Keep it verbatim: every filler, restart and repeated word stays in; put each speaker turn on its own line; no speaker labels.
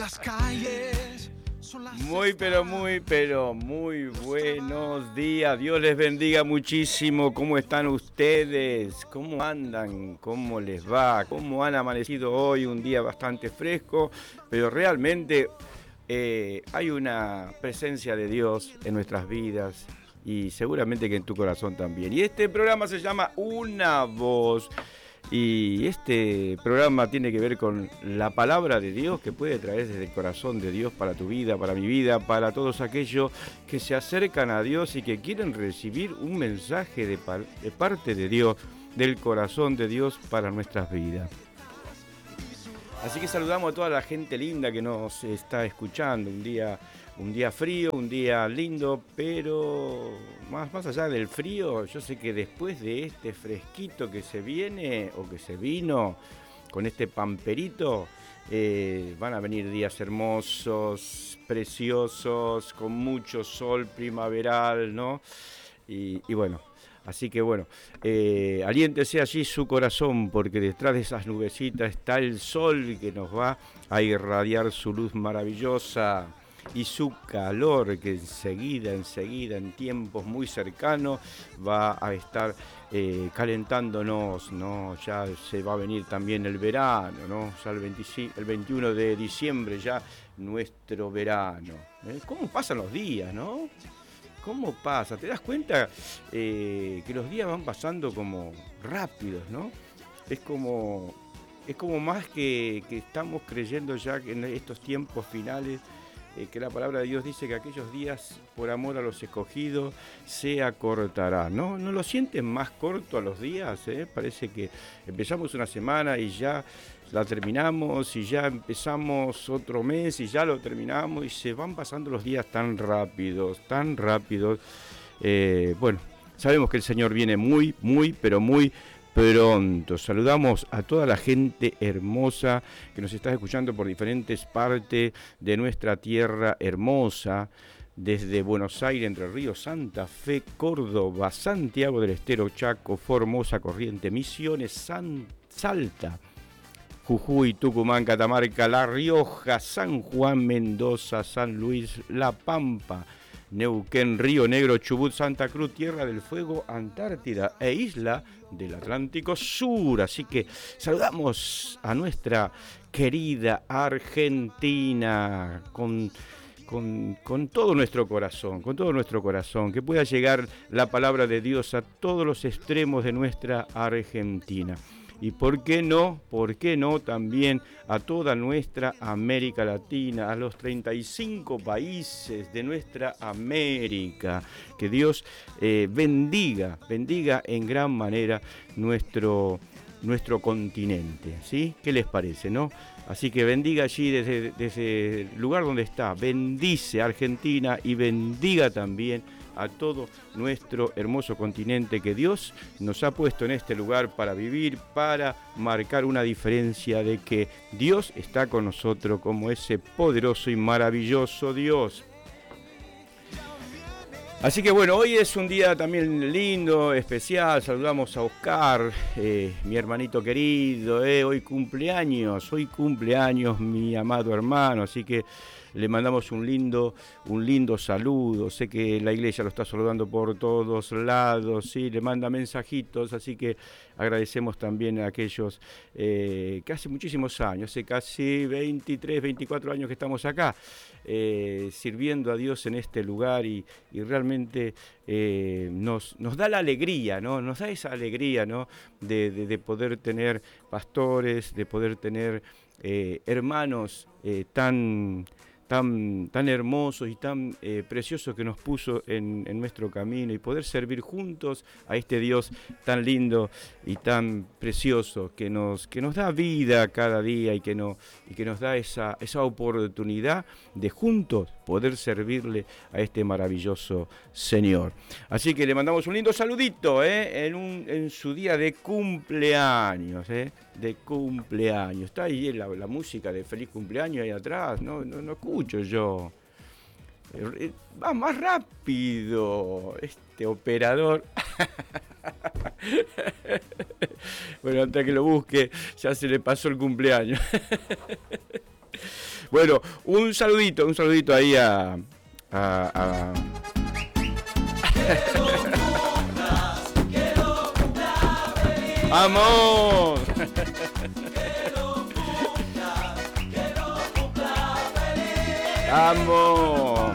las calles.
Muy, pero muy, pero muy buenos días. Dios les bendiga muchísimo. ¿Cómo están ustedes? ¿Cómo andan? ¿Cómo les va? ¿Cómo han amanecido hoy? Un día bastante fresco, pero realmente eh, hay una presencia de Dios en nuestras vidas y seguramente que en tu corazón también. Y este programa se llama Una Voz. Y este programa tiene que ver con la palabra de Dios que puede traer desde el corazón de Dios para tu vida, para mi vida, para todos aquellos que se acercan a Dios y que quieren recibir un mensaje de, de parte de Dios, del corazón de Dios para nuestras vidas. Así que saludamos a toda la gente linda que nos está escuchando. Un día, un día frío, un día lindo, pero más, más allá del frío, yo sé que después de este fresquito que se viene o que se vino con este pamperito, eh, van a venir días hermosos, preciosos, con mucho sol primaveral, ¿no? Y, y bueno. Así que bueno, eh, aliéntese allí su corazón, porque detrás de esas nubecitas está el sol que nos va a irradiar su luz maravillosa y su calor que enseguida, enseguida, en tiempos muy cercanos va a estar eh, calentándonos, ¿no? Ya se va a venir también el verano, ¿no? Ya el, veinticinco, el veintiuno de diciembre ya nuestro verano. ¿Eh? ¿Cómo pasan los días, no? ¿Cómo pasa? ¿Te das cuenta eh, que los días van pasando como rápidos, ¿no? Es como, es como más que, que estamos creyendo ya que en estos tiempos finales, eh, que la palabra de Dios dice que aquellos días, por amor a los escogidos, se acortará, ¿no? ¿No lo sienten más corto a los días? ¿Eh? Parece que empezamos una semana y ya la terminamos y ya empezamos otro mes y ya lo terminamos y se van pasando los días tan rápidos, tan rápidos. Eh, bueno, sabemos que el Señor viene muy, muy, pero muy pronto. Saludamos a toda la gente hermosa que nos está escuchando por diferentes partes de nuestra tierra hermosa. Desde Buenos Aires, Entre Ríos, Santa Fe, Córdoba, Santiago del Estero, Chaco, Formosa, Corrientes, Misiones, San, Salta, Jujuy, Tucumán, Catamarca, La Rioja, San Juan, Mendoza, San Luis, La Pampa, Neuquén, Río Negro, Chubut, Santa Cruz, Tierra del Fuego, Antártida e Isla del Atlántico Sur. Así que saludamos a nuestra querida Argentina con, con, con todo nuestro corazón, con todo nuestro corazón, que pueda llegar la palabra de Dios a todos los extremos de nuestra Argentina. Y por qué no, por qué no también a toda nuestra América Latina, a los treinta y cinco países de nuestra América. Que Dios eh, bendiga, bendiga en gran manera nuestro, nuestro continente, ¿sí? ¿Qué les parece, no? Así que bendiga allí desde, desde el lugar donde está, bendice a Argentina y bendiga también a todo nuestro hermoso continente que Dios nos ha puesto en este lugar para vivir, para marcar una diferencia de que Dios está con nosotros como ese poderoso y maravilloso Dios. Así que bueno, hoy es un día también lindo, especial. Saludamos a Oscar, eh, mi hermanito querido, eh, hoy cumpleaños, hoy cumpleaños mi amado hermano, así que le mandamos un lindo, un lindo saludo. Sé que la iglesia lo está saludando por todos lados, sí, le manda mensajitos, así que agradecemos también a aquellos eh, que hace muchísimos años, hace casi veintitrés, veinticuatro años que estamos acá, eh, sirviendo a Dios en este lugar y, y realmente eh, nos, nos da la alegría, ¿no? Nos da esa alegría, ¿no? de, de, de poder tener pastores, de poder tener eh, hermanos eh, tan... Tan, tan hermosos y tan eh, preciosos que nos puso en, en nuestro camino y poder servir juntos a este Dios tan lindo y tan precioso que nos, que nos da vida cada día y que, no, y que nos da esa, esa oportunidad de juntos poder servirle a este maravilloso Señor. Así que le mandamos un lindo saludito ¿eh? en, un, en su día de cumpleaños, ¿eh? de cumpleaños. Está ahí la, la música de feliz cumpleaños ahí atrás, no, no, no escucho yo. Va más rápido este operador. Bueno, antes que lo busque, ya se le pasó el cumpleaños. Bueno, un saludito, un saludito ahí a... a, a... ¡Vamos! ¡Vamos!